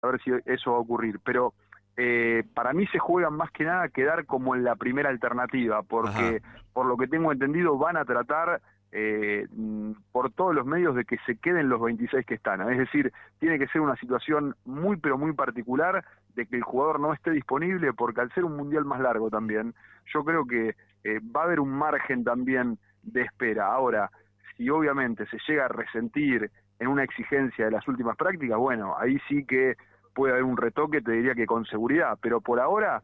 a ver si eso va a ocurrir, pero para mí se juegan más que nada a quedar como en la primera alternativa, porque por lo que tengo entendido van a tratar por todos los medios de que se queden los 26 que están, es decir, tiene que ser una situación muy pero muy particular de que el jugador no esté disponible, porque al ser un mundial más largo también, yo creo que va a haber un margen también de espera. Ahora, si obviamente se llega a resentir en una exigencia de las últimas prácticas, bueno, ahí sí que puede haber un retoque, te diría que con seguridad, pero por ahora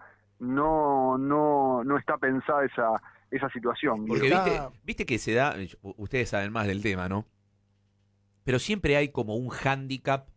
no está pensada esa situación. Porque viste que se da, ustedes saben más del tema, ¿no? Pero siempre hay como un hándicap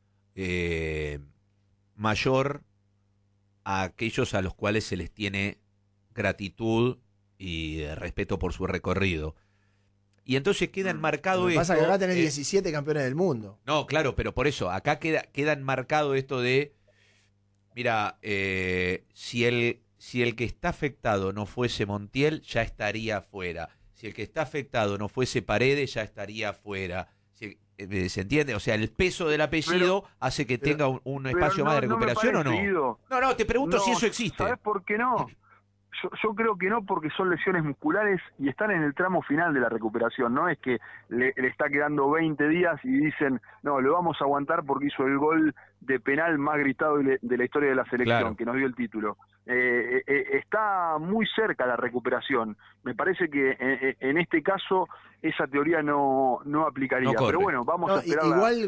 mayor a aquellos a los cuales se les tiene gratitud y respeto por su recorrido. Y entonces queda enmarcado esto. Pasa que acá tenés 17 campeones del mundo. No, claro, pero por eso, acá queda enmarcado esto de, mira, si el que está afectado no fuese Montiel, ya estaría afuera. Si el que está afectado no fuese Paredes, ya estaría afuera. ¿Se entiende? O sea, el peso del apellido hace que tenga un espacio más de recuperación, ¿o no? No, te pregunto si eso existe. ¿Sabes por qué no? Yo creo que no, porque son lesiones musculares y están en el tramo final de la recuperación. No es que le está quedando 20 días y dicen, no, lo vamos a aguantar porque hizo el gol de penal más gritado de la historia de la selección, claro, que nos dio el título. Está muy cerca la recuperación. Me parece que en este caso esa teoría no aplicaría. No, pero bueno, vamos a esperar igual,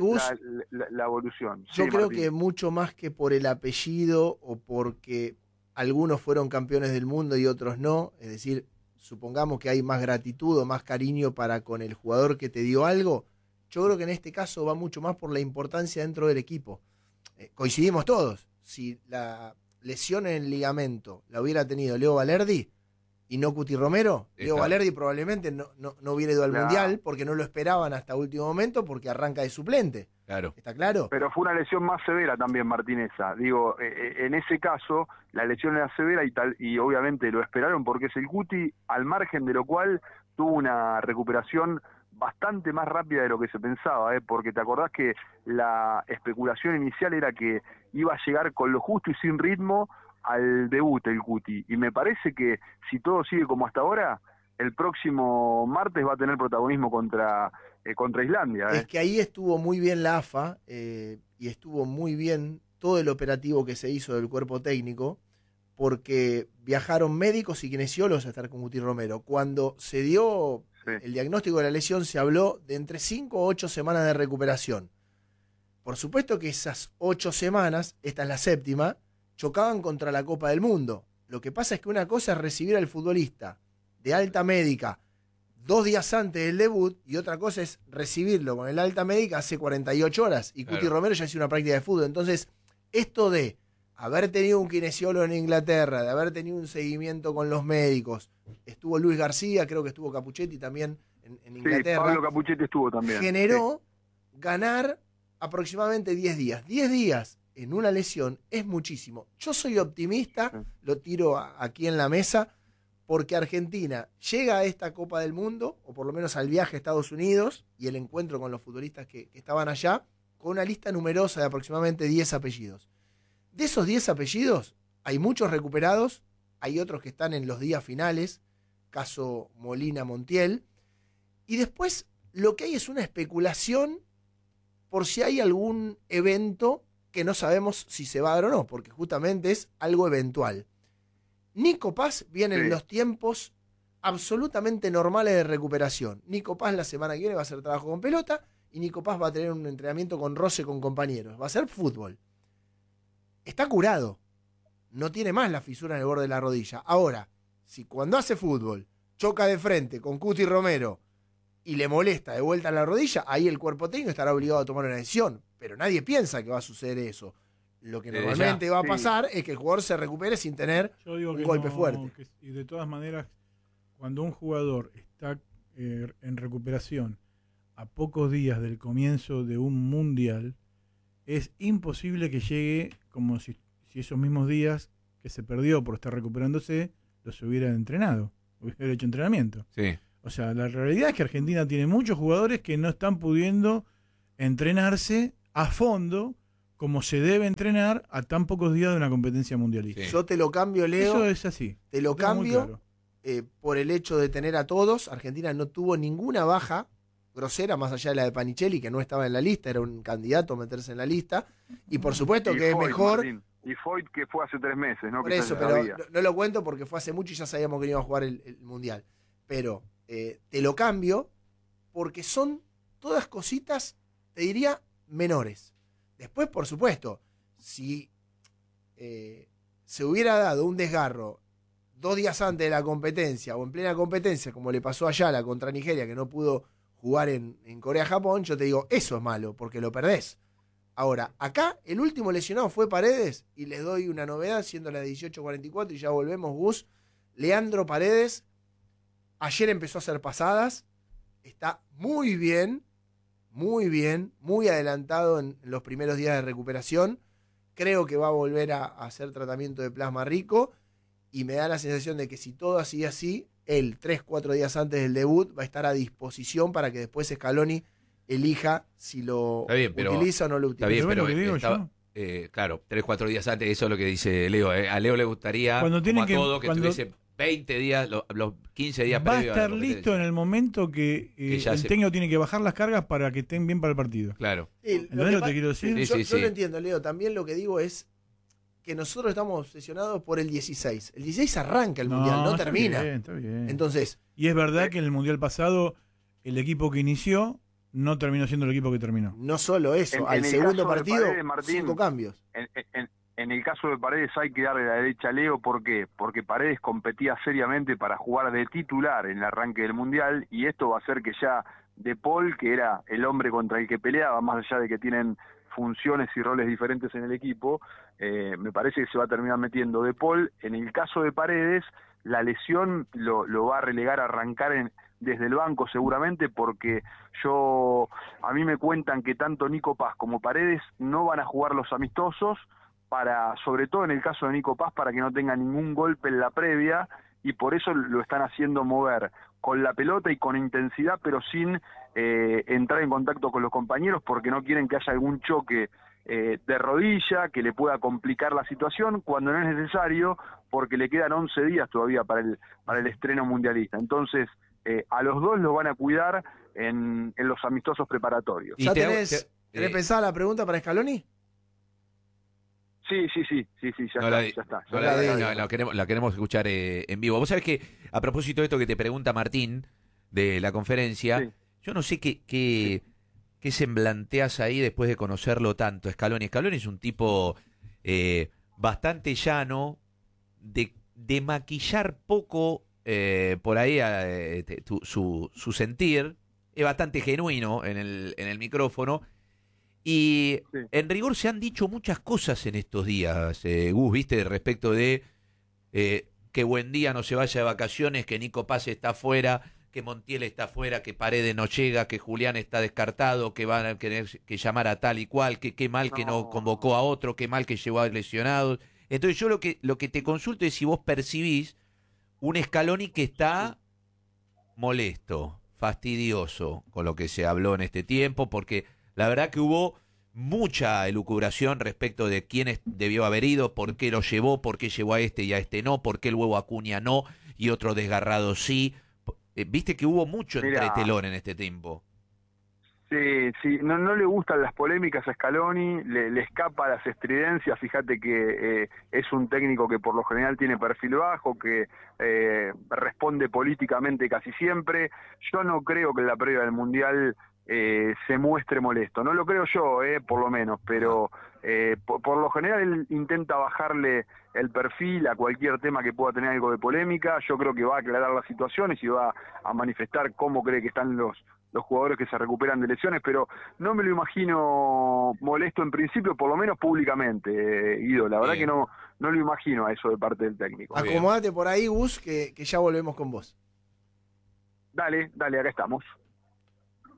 la evolución. Yo sí, creo Martín, que mucho más que por el apellido o porque algunos fueron campeones del mundo y otros no, es decir, supongamos que hay más gratitud o más cariño para con el jugador que te dio algo, yo creo que en este caso va mucho más por la importancia dentro del equipo. Coincidimos todos, si la lesión en el ligamento la hubiera tenido Leo Valerdi y no Cuti Romero, Leo Valerdi probablemente no hubiera ido al Mundial porque no lo esperaban hasta último momento porque arranca de suplente. Claro. ¿Está claro? Pero fue una lesión más severa también, Martíneza. Digo, en ese caso, la lesión era severa y obviamente lo esperaron porque es el Cuti, al margen de lo cual tuvo una recuperación bastante más rápida de lo que se pensaba, porque te acordás que la especulación inicial era que iba a llegar con lo justo y sin ritmo al debut el Cuti. Y me parece que si todo sigue como hasta ahora, el próximo martes va a tener protagonismo contra Islandia. Es que ahí estuvo muy bien la AFA y estuvo muy bien todo el operativo que se hizo del cuerpo técnico, porque viajaron médicos y kinesiólogos a estar con Cuti Romero. Cuando se dio el diagnóstico de la lesión, se habló de entre 5 o 8 semanas de recuperación. Por supuesto que esas 8 semanas, esta es la 7ª, chocaban contra la Copa del Mundo. Lo que pasa es que una cosa es recibir al futbolista de alta médica 2 días antes del debut y otra cosa es recibirlo con el alta médica hace 48 horas y Cuti Romero ya hizo una práctica de fútbol. Entonces, esto de haber tenido un kinesiólogo en Inglaterra, de haber tenido un seguimiento con los médicos, estuvo Luis García, creo que estuvo Capuchetti también en Inglaterra. Sí, Pablo Capuchetti estuvo también. Generó ganar aproximadamente 10 días. 10 días en una lesión es muchísimo. Yo soy optimista, lo tiro aquí en la mesa, porque Argentina llega a esta Copa del Mundo, o por lo menos al viaje a Estados Unidos y el encuentro con los futbolistas que estaban allá, con una lista numerosa de aproximadamente 10 apellidos. De esos 10 apellidos, hay muchos recuperados, hay otros que están en los días finales, caso Molina Montiel, y después lo que hay es una especulación por si hay algún evento que no sabemos si se va a dar o no, porque justamente es algo eventual. Nico Paz viene en los tiempos absolutamente normales de recuperación. Nico Paz la semana que viene va a hacer trabajo con pelota y Nico Paz va a tener un entrenamiento con roce con compañeros. Va a ser fútbol. Está curado. No tiene más la fisura en el borde de la rodilla. Ahora, si cuando hace fútbol choca de frente con Cuti Romero y le molesta de vuelta en la rodilla, ahí el cuerpo técnico estará obligado a tomar una decisión. Pero nadie piensa que va a suceder eso. Lo que normalmente va a pasar es que el jugador se recupere sin tener un golpe fuerte. Y de todas maneras, cuando un jugador está en recuperación a pocos días del comienzo de un mundial, es imposible que llegue como si esos mismos días que se perdió por estar recuperándose los hubiera entrenado, hubiera hecho entrenamiento. Sí. O sea, la realidad es que Argentina tiene muchos jugadores que no están pudiendo entrenarse a fondo como se debe entrenar a tan pocos días de una competencia mundialista. Sí. Yo te lo cambio, Leo. Eso es así. Te lo Está muy cambio claro. por el hecho de tener a todos. Argentina no tuvo ninguna baja grosera, más allá de la de Panichelli, que no estaba en la lista, era un candidato a meterse en la lista. Y por supuesto Y que es Foyt, mejor. Martín, y Foyt, que fue hace 3 meses, ¿no? Por Que eso, ya pero sabía. no lo cuento porque fue hace mucho y ya sabíamos que iba a jugar el Mundial. Pero te lo cambio porque son todas cositas, te diría, menores. Después, por supuesto, si se hubiera dado un desgarro 2 días antes de la competencia o en plena competencia, como le pasó a Ayala contra Nigeria, que no pudo jugar en Corea-Japón, yo te digo, eso es malo, porque lo perdés. Ahora, acá el último lesionado fue Paredes, y les doy una novedad, siendo la 18:44, y ya volvemos, Gus. Leandro Paredes, ayer empezó a hacer pasadas, está muy bien, muy adelantado en los primeros días de recuperación. Creo que va a volver a hacer tratamiento de plasma rico, y me da la sensación de que si todo sigue así, él 3-4 días antes del debut va a estar a disposición para que después Scaloni elija si lo Está bien, pero- utiliza o no lo utiliza. Está bien, Pero pero bueno, que digo estaba- claro, 3-4 días antes, eso es lo que dice Leo. A Leo le gustaría, Cuando tiene como a que- todo, que cuando- tuviese 20 días, los 15 días Va a previos la estar competencia. listo en el momento que, ya el se- técnico tiene que bajar las cargas para que estén bien para el partido. Claro. Sí, ¿Entendés lo que te quiero decir? Sí, Yo, sí, yo sí. lo entiendo, Leo. También lo que digo es que nosotros estamos obsesionados por el 16. El 16 arranca el Mundial, no está termina. bien, está bien. Entonces, Y es verdad que en el Mundial pasado el equipo que inició no terminó siendo el equipo que terminó. no solo eso, En al el segundo caso de partido, Paredes, Martín, 5 cambios. En el caso de Paredes hay que darle la derecha a Leo, ¿por qué? Porque Paredes competía seriamente para jugar de titular en el arranque del Mundial, y esto va a hacer que ya De Paul, que era el hombre contra el que peleaba, más allá de que tienen funciones y roles diferentes en el equipo, me parece que se va a terminar metiendo De Paul. En el caso de Paredes, la lesión lo va a relegar a arrancar desde el banco seguramente, porque a mí me cuentan que tanto Nico Paz como Paredes no van a jugar los amistosos, sobre todo en el caso de Nico Paz, para que no tenga ningún golpe en la previa, y por eso lo están haciendo mover con la pelota y con intensidad, pero sin entrar en contacto con los compañeros, porque no quieren que haya algún choque de rodilla que le pueda complicar la situación, cuando no es necesario, porque le quedan 11 días todavía para el estreno mundialista. Entonces, a los dos los van a cuidar en los amistosos preparatorios. Y ¿Ya te hago- tenés te- pensada la pregunta para Scaloni? Sí, ya No, está. no, la digo. la queremos escuchar en vivo. Vos sabés que, a propósito de esto que te pregunta Martín, de la conferencia, Sí. yo no sé qué semblanteás ahí después de conocerlo tanto, Scaloni. Scaloni es un tipo bastante llano, de maquillar poco por ahí su sentir, es bastante genuino en el micrófono. Y Sí. en rigor se han dicho muchas cosas en estos días, Gus, viste, respecto de que Buendía no se vaya de vacaciones, que Nico Paz está afuera, que Montiel está afuera, que Paredes no llega, que Julián está descartado, que van a tener que llamar a tal y cual, que qué mal que no convocó a otro, qué mal que llevó a lesionados. Entonces yo lo que te consulto es si vos percibís un Scaloni que está molesto, fastidioso con lo que se habló en este tiempo, porque la verdad que hubo mucha elucubración respecto de quién debió haber ido, por qué lo llevó, por qué llevó a este y a este no, por qué el Huevo Acuña no y otro desgarrado sí. Viste que hubo mucho Mirá. entretelón en este tiempo. Sí, no le gustan las polémicas a Scaloni, le escapa a las estridencias. Fíjate que es un técnico que por lo general tiene perfil bajo, que responde políticamente casi siempre. Yo no creo que en la previa del Mundial se muestre molesto, no lo creo yo, por lo menos, pero por lo general él intenta bajarle el perfil a cualquier tema que pueda tener algo de polémica. Yo creo que va a aclarar las situaciones y va a manifestar cómo cree que están los jugadores que se recuperan de lesiones, pero no me lo imagino molesto en principio, por lo menos públicamente, Guido. La verdad Bien. que no lo imagino a eso de parte del técnico. Muy bien. Acomodate por ahí, Gus, que ya volvemos con vos. Dale, acá estamos.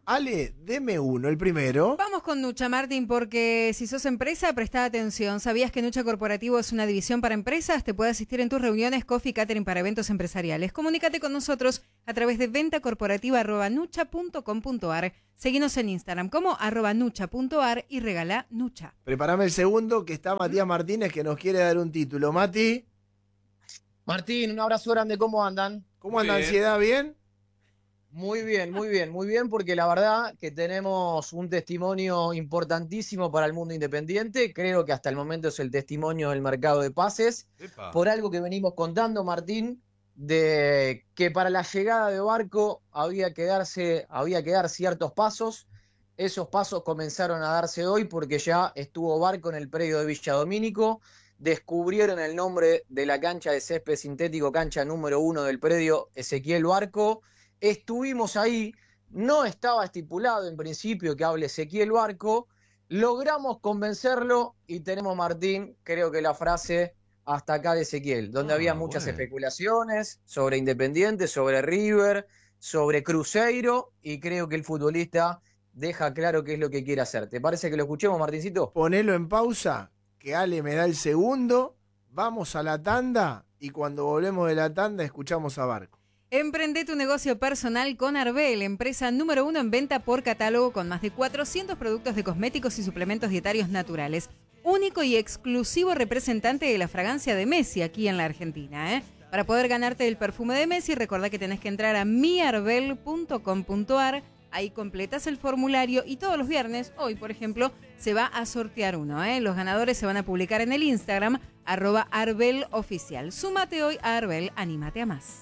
Ale, deme uno, el primero. Vamos con Nucha, Martín, porque si sos empresa, presta atención. ¿Sabías que Nucha Corporativo es una división para empresas? Te puede asistir en tus reuniones, coffee, catering para eventos empresariales. Comunícate con nosotros a través de ventacorporativa@nucha.com.ar. Seguinos en Instagram como @nucha.ar y regala Nucha. Prepárame el segundo, que está Matías Martínez, que nos quiere dar un título. Mati. Martín, un abrazo grande, ¿cómo andan? ¿Cómo anda ansiedad? ¿Bien? Muy bien, porque la verdad que tenemos un testimonio importantísimo para el mundo independiente. Creo que hasta el momento es el testimonio del mercado de pases. Epa. Por algo que venimos contando, Martín, de que para la llegada de Barco había que dar ciertos pasos. Esos pasos comenzaron a darse hoy porque ya estuvo Barco en el predio de Villa Domínico. Descubrieron el nombre de la cancha de césped sintético, cancha número 1 del predio, Ezequiel Barco. Estuvimos ahí, no estaba estipulado en principio que hable Ezequiel Barco, logramos convencerlo y tenemos, Martín, creo que la frase hasta acá de Ezequiel, donde había muchas especulaciones sobre Independiente, sobre River, sobre Cruzeiro, y creo que el futbolista deja claro qué es lo que quiere hacer. ¿Te parece que lo escuchemos, Martincito? Ponelo en pausa, que Ale me da el segundo, vamos a la tanda y cuando volvemos de la tanda escuchamos a Barco. Emprende tu negocio personal con Arbel, empresa número 1 en venta por catálogo con más de 400 productos de cosméticos y suplementos dietarios naturales. Único y exclusivo representante de la fragancia de Messi aquí en la Argentina. Para poder ganarte el perfume de Messi, recordá que tenés que entrar a miarbel.com.ar. Ahí completas el formulario y todos los viernes, hoy por ejemplo, se va a sortear uno. Los ganadores se van a publicar en el Instagram, @ArbelOficial. Súmate hoy a Arbel, anímate a más.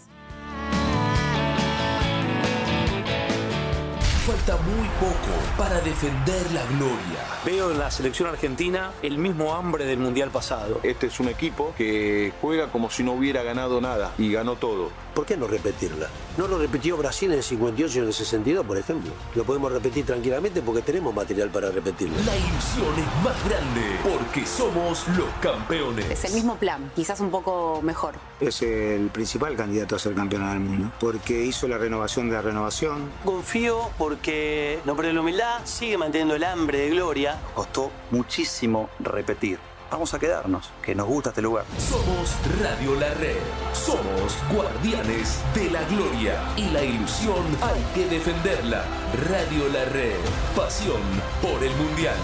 Falta muy poco para defender la gloria. Veo en la selección argentina el mismo hambre del Mundial pasado. Este es un equipo que juega como si no hubiera ganado nada y ganó todo. ¿Por qué no repetirla? No lo repitió Brasil en el 58 y en el 62, por ejemplo. Lo podemos repetir tranquilamente porque tenemos material para repetirlo. La ilusión es más grande porque somos los campeones. Es el mismo plan, quizás un poco mejor. Es el principal candidato a ser campeón del mundo porque hizo la renovación de la renovación. Confío porque no pierde la humildad, sigue manteniendo el hambre de gloria. Costó muchísimo repetir. Vamos a quedarnos, que nos gusta este lugar. Somos Radio La Red. Somos guardianes de la gloria. Y la ilusión hay que defenderla. Radio La Red. Pasión por el Mundial.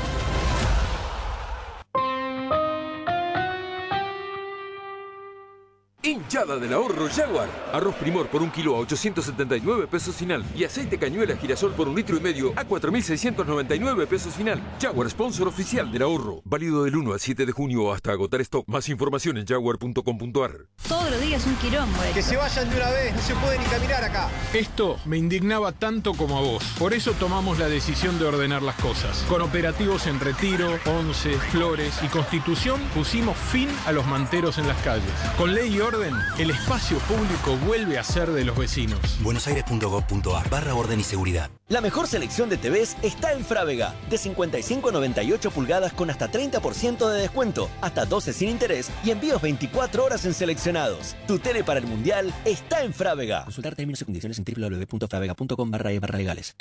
Hinchada del ahorro Jaguar. Arroz Primor por 1 kilo a 879 pesos final. Y aceite cañuela girasol por 1,5 litros a 4.699 pesos final. Jaguar, sponsor oficial del ahorro. Válido del 1 al 7 de junio hasta agotar stock. Más información en jaguar.com.ar. Todos los días un quilombo. Que se vayan de una vez, no se puede ni caminar acá. Esto me indignaba tanto como a vos. Por eso tomamos la decisión de ordenar las cosas. Con operativos en Retiro, Once, Flores y Constitución pusimos fin a los manteros en las calles. Con ley y orden, el espacio público vuelve a ser de los vecinos. buenosaires.gov.ar/orden y seguridad. La mejor selección de TVs está en Frávega. De 55 a 98 pulgadas con hasta 30% de descuento, hasta 12 sin interés y envíos 24 horas en seleccionados. Tu tele para el Mundial está en Frávega. Consultar términos y condiciones en www.fravega.com/legales.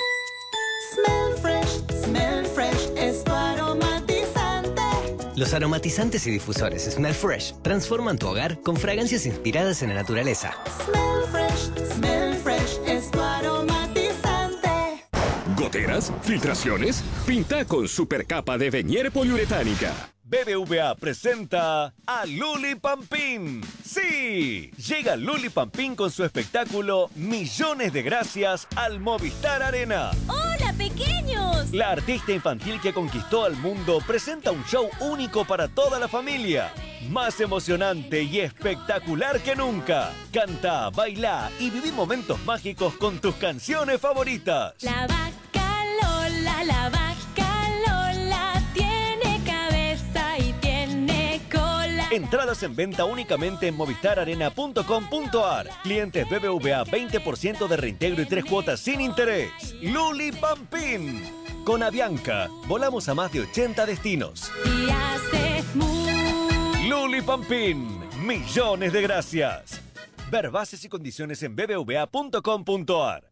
Smell fresh es tu aromatizante. Los aromatizantes y difusores Smell Fresh transforman tu hogar con fragancias inspiradas en la naturaleza. Smell fresh es tu aromatizante. ¿Goteras? ¿Filtraciones? Pinta con supercapa de Venier poliuretánica. BBVA presenta a Luli Pampín. ¡Sí! Llega Luli Pampín con su espectáculo Millones de Gracias al Movistar Arena. ¡Hola, pequeños! La artista infantil que conquistó al mundo presenta un show único para toda la familia. Más emocionante y espectacular que nunca. Canta, baila y viví momentos mágicos con tus canciones favoritas. La vaca Lola, la vaca Lola tiene cabeza y tiene cola. Entradas en venta únicamente en movistararena.com.ar. Clientes BBVA 20% de reintegro y 3 cuotas sin interés. Luli Pampín. Con Avianca, volamos a más de 80 destinos. Y hace Luli Pampín. Millones de gracias. Ver bases y condiciones en bbva.com.ar.